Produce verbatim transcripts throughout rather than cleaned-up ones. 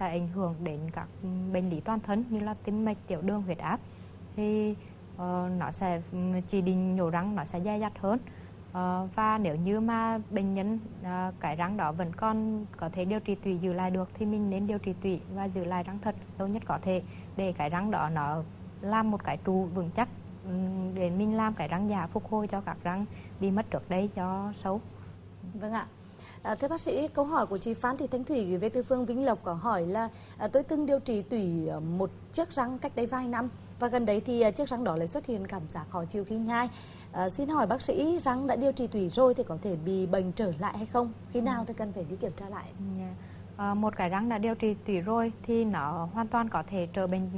ảnh hưởng đến các bệnh lý toàn thân như là tim mạch, tiểu đường, huyết áp. Thì uh, nó sẽ chỉ định nhổ răng nó sẽ dè dặt hơn. Uh, và nếu như mà bệnh nhân uh, cái răng đó vẫn còn có thể điều trị tủy giữ lại được thì mình nên điều trị tủy và giữ lại răng thật lâu nhất có thể, để cái răng đó nó làm một cái trụ vững chắc, để mình làm cái răng giả phục hồi cho các răng bị mất trước đây do sâu. Vâng ạ. À, thưa bác sĩ, câu hỏi của chị Phan Thị Thanh Thủy gửi về từ phường Vĩnh Lộc có hỏi là à, tôi từng điều trị tủy một chiếc răng cách đây vài năm, và gần đấy thì à, chiếc răng đó lại xuất hiện cảm giác khó chịu khi nhai. À, xin hỏi bác sĩ, răng đã điều trị tủy rồi thì có thể bị bệnh trở lại hay không? Khi nào thì cần phải đi kiểm tra lại? Yeah. À, một cái răng đã điều trị tủy rồi thì nó hoàn toàn có thể trở bệnh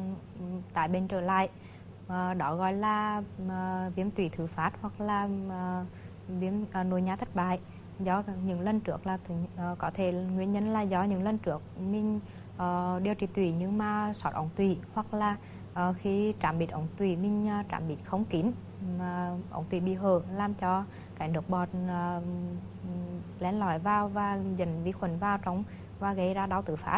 tái bệnh trở lại. À, đó gọi là à, viêm tủy thứ phát hoặc là à, viêm à, nội nhá thất bại. Do những lần trước là uh, có thể nguyên nhân là do những lần trước mình uh, điều trị tủy nhưng mà sót ống tủy, hoặc là uh, khi trạm bịt ống tủy mình uh, trạm bịt không kín mà ống tủy bị hở làm cho cái nước bọt uh, len lỏi vào và dẫn vi khuẩn vào trong và gây ra đau tự phát.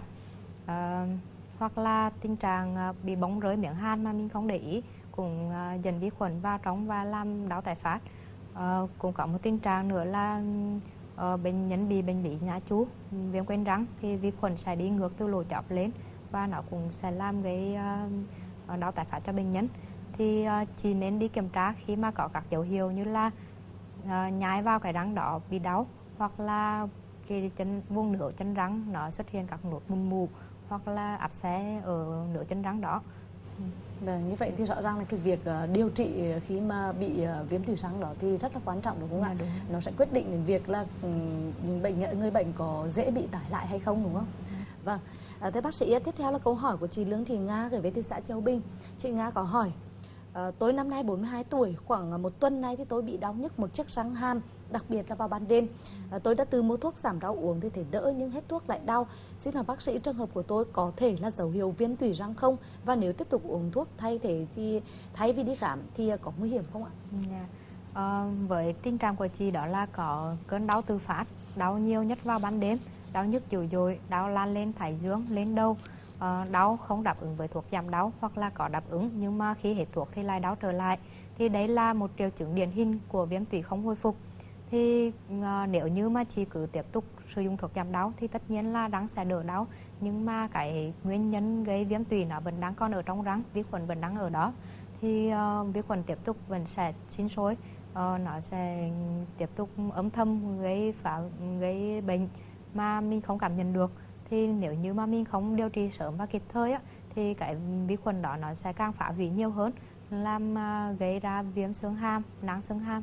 Uh, hoặc là tình trạng uh, bị bóng rơi miếng hàn mà mình không để ý cũng uh, dẫn vi khuẩn vào trong và làm đau tái phát. Uh, cũng có một tình trạng nữa là uh, bệnh nhân bị bệnh lý nhá chú, viêm quanh răng thì vi khuẩn sẽ đi ngược từ lỗ chóp lên và nó cũng sẽ làm gây uh, đau tái phát cho bệnh nhân. Thì uh, chỉ nên đi kiểm tra khi mà có các dấu hiệu như là uh, nhai vào cái răng đó bị đau, hoặc là cái chân vùng nửa chân răng nó xuất hiện các nốt mụn mù, hoặc là áp xe ở nửa chân răng đó. Vâng, như vậy thì rõ ràng là cái việc uh, điều trị khi mà bị uh, viêm tủy răng đó thì rất là quan trọng, đúng không ạ? Đúng. Nó sẽ quyết định đến việc là um, bệnh người bệnh có dễ bị tải lại hay không, đúng không? Ừ. Vâng, à, thưa bác sĩ, tiếp theo là câu hỏi của chị Lương Thị Nga gửi về từ xã Châu Bình. Chị Nga có hỏi: À, tôi năm nay bốn mươi hai tuổi, khoảng một tuần nay thì tôi bị đau nhức một chiếc răng hàm, đặc biệt là vào ban đêm. À, tôi đã từ mua thuốc giảm đau uống thì thấy đỡ, nhưng hết thuốc lại đau. Xin hỏi bác sĩ, trường hợp của tôi có thể là dấu hiệu viêm tủy răng không? Và nếu tiếp tục uống thuốc thay thế thì thay vì đi khám thì có nguy hiểm không ạ? Yeah. À, với tình trạng của chị đó là có cơn đau tự phát, đau nhiều nhất vào ban đêm, đau nhức dữ dội, đau lan lên thái dương, lên đầu. Uh, đau không đáp ứng với thuốc giảm đau, hoặc là có đáp ứng nhưng mà khi hết thuốc thì lại đau trở lại, thì đấy là một triệu chứng điển hình của viêm tủy không hồi phục. Thì uh, nếu như mà chị cứ tiếp tục sử dụng thuốc giảm đau thì tất nhiên là răng sẽ đỡ đau, nhưng mà cái nguyên nhân gây viêm tủy nó vẫn đang còn ở trong răng, vi khuẩn vẫn đang ở đó, thì uh, vi khuẩn tiếp tục vẫn sẽ sinh sôi, uh, nó sẽ tiếp tục âm thầm gây phá gây bệnh mà mình không cảm nhận được. Thì nếu như mà mình không điều trị sớm và kịp thời á, thì cái vi khuẩn đó nó sẽ càng phá hủy nhiều hơn, làm uh, gây ra viêm xương hàm, nang xương hàm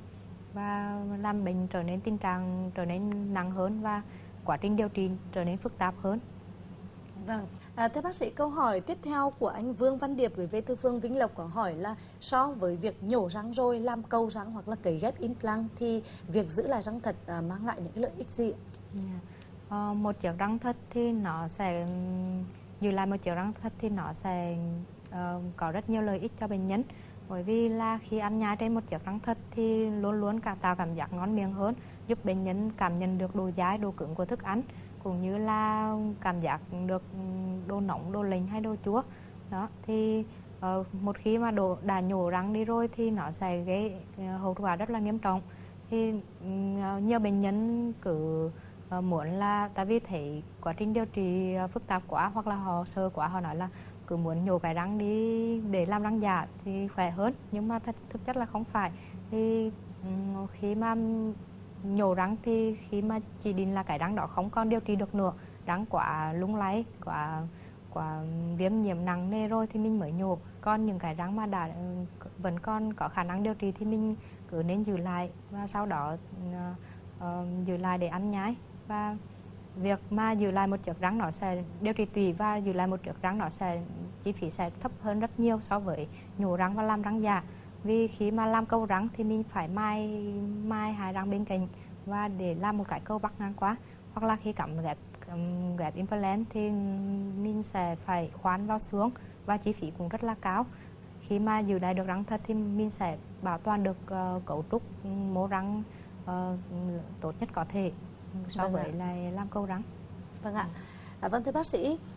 và làm bệnh trở nên tình trạng trở nên nặng hơn và quá trình điều trị trở nên phức tạp hơn. Vâng, à, thưa bác sĩ, câu hỏi tiếp theo của anh Vương Văn Điệp gửi về từ phường Vĩnh Lộc có hỏi là so với việc nhổ răng rồi làm cầu răng hoặc là cấy ghép implant thì việc giữ lại răng thật à, mang lại những cái lợi ích gì ạ? Yeah. Uh, một chiếc răng thật thì nó sẽ giữ lại một chiếc răng thật thì nó sẽ uh, có rất nhiều lợi ích cho bệnh nhân, bởi vì là khi ăn nhai trên một chiếc răng thật thì luôn luôn cả tạo cảm giác ngon miệng hơn, giúp bệnh nhân cảm nhận được độ dai, độ cứng của thức ăn, cũng như là cảm giác được độ nóng, độ lạnh hay độ chua đó. Thì uh, một khi mà độ đã nhổ răng đi rồi thì nó sẽ gây uh, hậu quả rất là nghiêm trọng. Thì uh, nhiều bệnh nhân cứ uh, muốn là tại vì thấy quá trình điều trị uh, phức tạp quá, hoặc là họ sợ quá, họ nói là cứ muốn nhổ cái răng đi để làm răng giả thì khỏe hơn, nhưng mà thật thực chất là không phải. Thì um, khi mà nhổ răng thì khi mà chỉ định là cái răng đó không còn điều trị được nữa, răng quá lung lay, quá quá viêm nhiễm nặng nề rồi thì mình mới nhổ. Còn những cái răng mà đã vẫn còn có khả năng điều trị thì mình cứ nên giữ lại và sau đó uh, uh, giữ lại để ăn nhái. Và việc mà giữ lại một chiếc răng nó sẽ điều trị tủy và giữ lại một chiếc răng nó sẽ chi phí sẽ thấp hơn rất nhiều so với nhổ răng và làm răng giả. Vì khi mà làm câu răng thì mình phải mai mai hai răng bên cạnh và để làm một cái câu bắc ngang qua, hoặc là khi cắm ghép ghép implant thì mình sẽ phải khoan vào xương và chi phí cũng rất là cao. Khi mà giữ lại được răng thật thì mình sẽ bảo toàn được uh, cấu trúc mô răng uh, tốt nhất có thể so vâng với ạ. lại làm câu răng. Vâng ạ. À, vâng thưa bác sĩ,